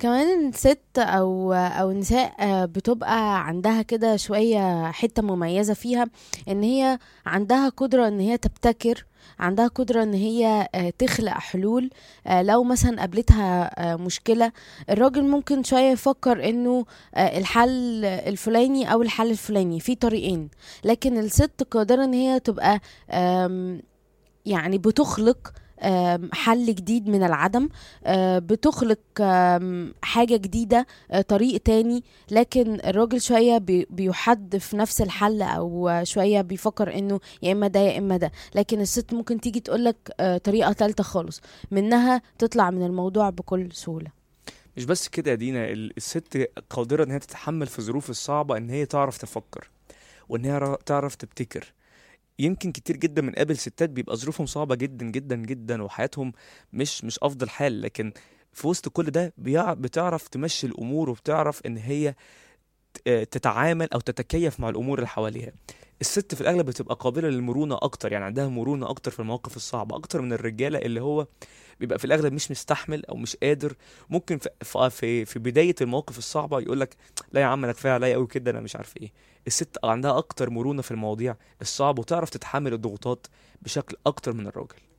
كمان الست او النساء بتبقى عندها كده شوية حتة مميزة فيها، ان هي عندها قدرة ان هي تبتكر، عندها قدرة ان هي تخلق حلول. لو مثلا قابلتها مشكلة، الراجل ممكن شوية يفكر انه الحل الفلاني او الحل الفلاني في طريقين، لكن الست قادرة ان هي تبقى آم، يعني بتخلق حل جديد من العدم، بتخلق حاجة جديدة، طريق تاني. لكن الراجل شوية بيحد في نفس الحل، أو شوية بيفكر إنه يا إما ده يا إما ده. لكن الست ممكن تيجي تقولك طريقة تالتة خالص، منها تطلع من الموضوع بكل سهولة. مش بس كده يا دينا، الست قادرة ان هي تتحمل في الظروف الصعبة، ان هي تعرف تفكر، وان هي تعرف تبتكر. يمكن كتير جدا من قابل ستات بيبقى ظروفهم صعبة جدا جدا جدا، وحياتهم مش افضل حال، لكن في وسط كل ده بتعرف تمشي الامور، وبتعرف ان هي تتعامل او تتكيف مع الامور اللي حواليها. الست في الاغلب بتبقى قابله للمرونه اكتر، يعني عندها مرونه اكتر في المواقف الصعبه اكتر من الرجاله، اللي هو بيبقى في الاغلب مش مستحمل او مش قادر. ممكن في بدايه المواقف الصعبه يقول لك لا يا عم انا كفايه عليا قوي كده، انا مش عارف ايه. الست عندها اكتر مرونه في المواضيع الصعبه، وتعرف تتحمل الضغوطات بشكل اكتر من الراجل.